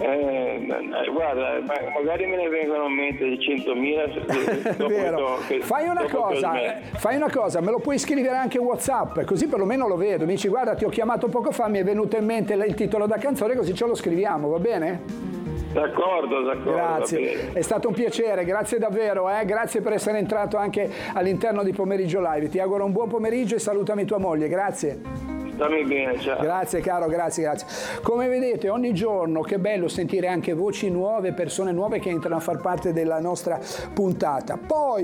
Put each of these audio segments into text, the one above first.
Guarda, magari me ne vengono in mente 100.000. Vero. Fai una cosa, me lo puoi scrivere anche WhatsApp, così perlomeno lo vedo. Mi dici, guarda, ti ho chiamato poco fa, mi è venuto in mente il titolo da canzone, così ce lo scriviamo, va bene? D'accordo. Grazie, è stato un piacere, grazie davvero, grazie per essere entrato anche all'interno di Pomeriggio Live. Ti auguro un buon pomeriggio e salutami tua moglie, grazie. Stammi bene, ciao. Grazie caro, grazie. Come vedete ogni giorno che bello sentire anche voci nuove, persone nuove che entrano a far parte della nostra puntata. Poi,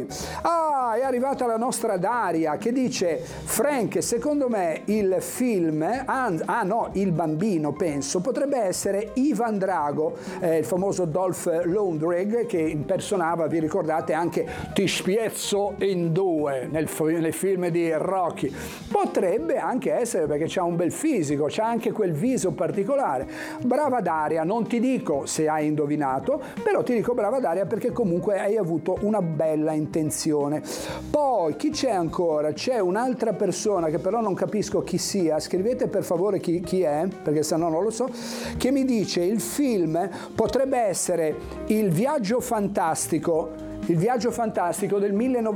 è arrivata la nostra Daria che dice: Frank, secondo me il film, il bambino penso, potrebbe essere Ivan Drago, il famoso Dolph Lundgren che impersonava, vi ricordate, anche Ti spiezzo in due nel film di Rocky. Potrebbe anche essere, perché c'ha un bel fisico, c'ha anche quel viso particolare. Brava Daria, non ti dico se hai indovinato, però ti dico brava Daria perché comunque hai avuto una bella intenzione. Poi chi c'è ancora? C'è un'altra persona che però non capisco chi sia, scrivete per favore chi è, perché sennò non lo so, che mi dice il film potrebbe essere Il viaggio fantastico del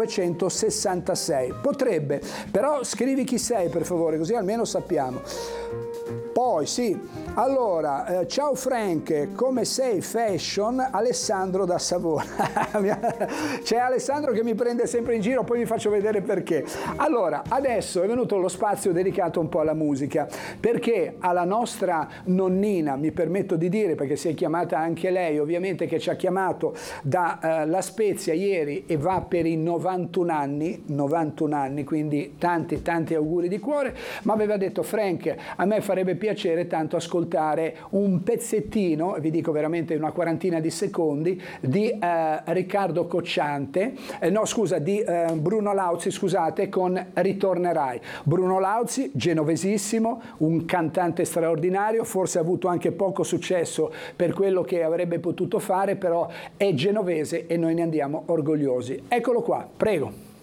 1966. Potrebbe, però scrivi chi sei per favore, così almeno sappiamo. Poi sì, allora, ciao Frank, come sei fashion? Alessandro da Savona. C'è Alessandro che mi prende sempre in giro, poi vi faccio vedere perché. Allora, adesso è venuto lo spazio dedicato un po' alla musica, perché alla nostra nonnina, mi permetto di dire, perché si è chiamata anche lei, ovviamente che ci ha chiamato da La Spezia ieri e va per i 91 anni, quindi tanti auguri di cuore, ma aveva detto: Frank, a me farebbe piacere tanto ascoltare un pezzettino, vi dico veramente una quarantina di secondi, di Riccardo Cocciante, di Bruno Lauzi, scusate, con Ritornerai. Bruno Lauzi, genovesissimo, un cantante straordinario, forse ha avuto anche poco successo per quello che avrebbe potuto fare, però è genovese e noi ne andiamo orgogliosi. Eccolo qua, prego.